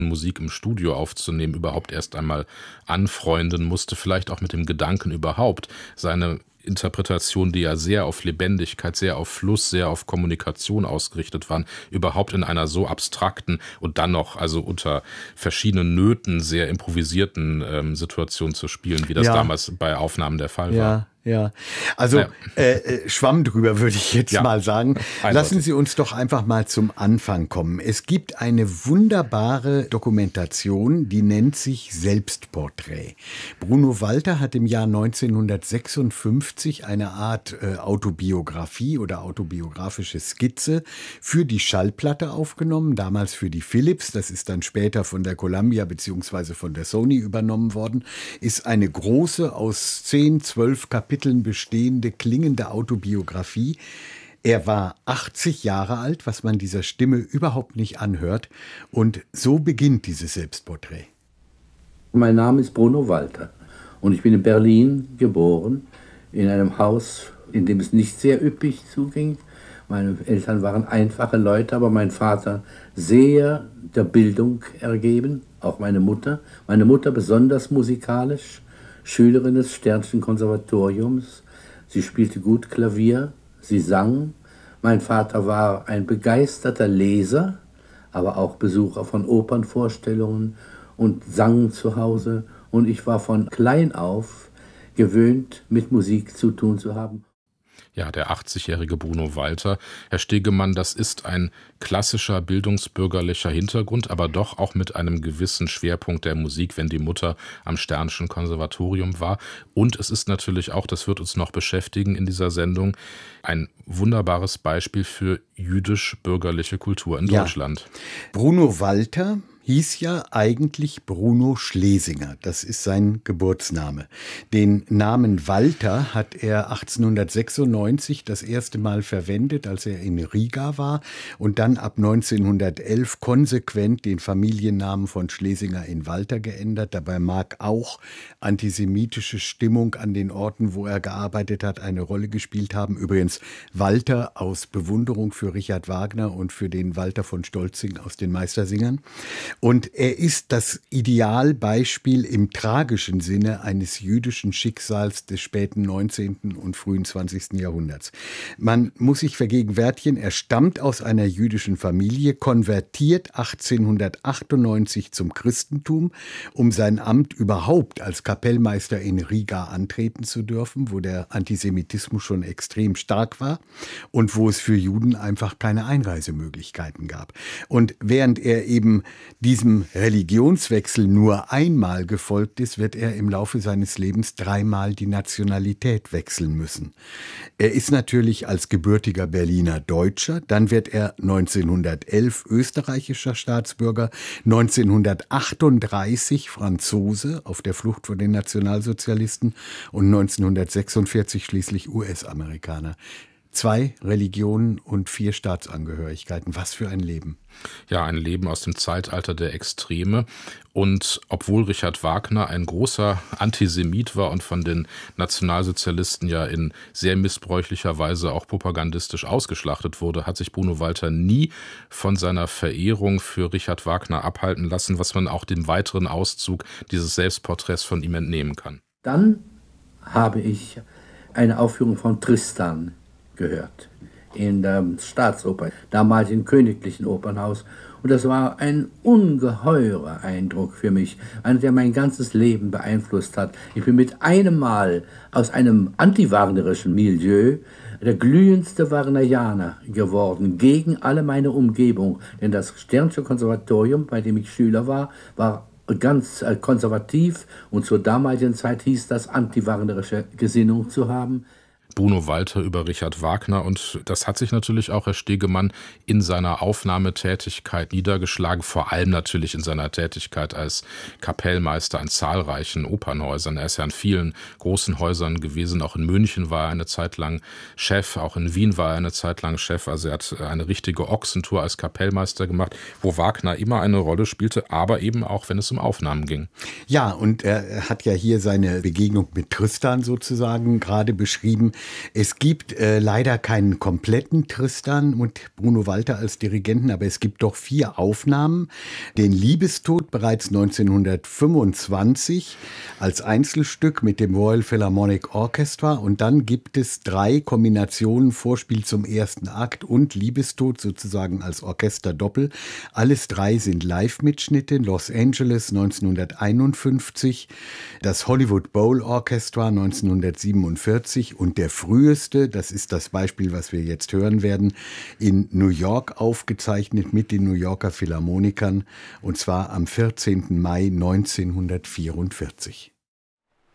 Musik im Studio aufzunehmen, überhaupt erst einmal anfreunden musste, vielleicht auch mit dem Gedanken überhaupt, seine Interpretationen, die ja sehr auf Lebendigkeit, sehr auf Fluss, sehr auf Kommunikation ausgerichtet waren, überhaupt in einer so abstrakten und dann noch also unter verschiedenen Nöten sehr improvisierten Situation zu spielen, wie das damals bei Aufnahmen der Fall war. Ja, also Schwamm drüber, würde ich jetzt mal sagen. Eindeutig. Lassen Sie uns doch einfach mal zum Anfang kommen. Es gibt eine wunderbare Dokumentation, die nennt sich Selbstporträt. Bruno Walter hat im Jahr 1956 eine Art Autobiografie oder autobiografische Skizze für die Schallplatte aufgenommen, damals für die Philips, das ist dann später von der Columbia bzw. von der Sony übernommen worden, ist eine große, aus 10, 12 Kapiteln bestehende, klingende Autobiografie. Er war 80 Jahre alt, was man dieser Stimme überhaupt nicht anhört. Und so beginnt dieses Selbstporträt. Mein Name ist Bruno Walter und ich bin in Berlin geboren, in einem Haus, in dem es nicht sehr üppig zuging. Meine Eltern waren einfache Leute, aber mein Vater sehr der Bildung ergeben, auch meine Mutter. Meine Mutter besonders musikalisch, Schülerin des Stern'schen Konservatoriums. Sie spielte gut Klavier, sie sang. Mein Vater war ein begeisterter Leser, aber auch Besucher von Opernvorstellungen und sang zu Hause. Und ich war von klein auf gewöhnt, mit Musik zu tun zu haben. Ja, der 80-jährige Bruno Walter. Herr Stegemann, das ist ein klassischer bildungsbürgerlicher Hintergrund, aber doch auch mit einem gewissen Schwerpunkt der Musik, wenn die Mutter am Stern'schen Konservatorium war. Und es ist natürlich auch, das wird uns noch beschäftigen in dieser Sendung, ein wunderbares Beispiel für jüdisch-bürgerliche Kultur in Deutschland. Bruno Walter hieß ja eigentlich Bruno Schlesinger. Das ist sein Geburtsname. Den Namen Walter hat er 1896 das erste Mal verwendet, als er in Riga war, und dann ab 1911 konsequent den Familiennamen von Schlesinger in Walter geändert. Dabei mag auch antisemitische Stimmung an den Orten, wo er gearbeitet hat, eine Rolle gespielt haben. Übrigens Walter aus Bewunderung für Richard Wagner und für den Walter von Stolzing aus den Meistersingern. Und er ist das Idealbeispiel im tragischen Sinne eines jüdischen Schicksals des späten 19. und frühen 20. Jahrhunderts. Man muss sich vergegenwärtigen, er stammt aus einer jüdischen Familie, konvertiert 1898 zum Christentum, um sein Amt überhaupt als Kapellmeister in Riga antreten zu dürfen, wo der Antisemitismus schon extrem stark war und wo es für Juden einfach keine Einreisemöglichkeiten gab. Und während er eben diesem Religionswechsel nur einmal gefolgt ist, wird er im Laufe seines Lebens 3-mal die Nationalität wechseln müssen. Er ist natürlich als gebürtiger Berliner Deutscher, dann wird er 1911 österreichischer Staatsbürger, 1938 Franzose auf der Flucht vor den Nationalsozialisten und 1946 schließlich US-Amerikaner. 2 Religionen und 4 Staatsangehörigkeiten. Was für ein Leben. Ja, ein Leben aus dem Zeitalter der Extreme. Und obwohl Richard Wagner ein großer Antisemit war und von den Nationalsozialisten ja in sehr missbräuchlicher Weise auch propagandistisch ausgeschlachtet wurde, hat sich Bruno Walter nie von seiner Verehrung für Richard Wagner abhalten lassen, was man auch dem weiteren Auszug dieses Selbstporträts von ihm entnehmen kann. Dann habe ich eine Aufführung von Tristan gehört in der Staatsoper, damals im Königlichen Opernhaus. Und das war ein ungeheurer Eindruck für mich, einer, der mein ganzes Leben beeinflusst hat. Ich bin mit einem Mal aus einem anti-wagnerischen Milieu der glühendste Wagnerianer geworden, gegen alle meine Umgebung. Denn das Stern'sche Konservatorium, bei dem ich Schüler war ganz konservativ und zur damaligen Zeit hieß das, anti-wagnerische Gesinnung zu haben. Bruno Walter über Richard Wagner, und das hat sich natürlich auch, Herr Stegemann, in seiner Aufnahmetätigkeit niedergeschlagen, vor allem natürlich in seiner Tätigkeit als Kapellmeister an zahlreichen Opernhäusern. Er ist ja in vielen großen Häusern gewesen, auch in München war er eine Zeit lang Chef, auch in Wien war er eine Zeit lang Chef, also er hat eine richtige Ochsentour als Kapellmeister gemacht, wo Wagner immer eine Rolle spielte, aber eben auch, wenn es um Aufnahmen ging. Ja, und er hat ja hier seine Begegnung mit Tristan sozusagen gerade beschrieben. Es gibt leider keinen kompletten Tristan und Bruno Walter als Dirigenten, aber es gibt doch 4 Aufnahmen. Den Liebestod bereits 1925 als Einzelstück mit dem Royal Philharmonic Orchestra, und dann gibt es 3 Kombinationen, Vorspiel zum ersten Akt und Liebestod sozusagen als Orchesterdoppel. Alles 3 sind Live-Mitschnitte. Los Angeles 1951, das Hollywood Bowl Orchestra 1947 und der früheste, das ist das Beispiel, was wir jetzt hören werden, in New York aufgezeichnet mit den New Yorker Philharmonikern, und zwar am 14. Mai 1944.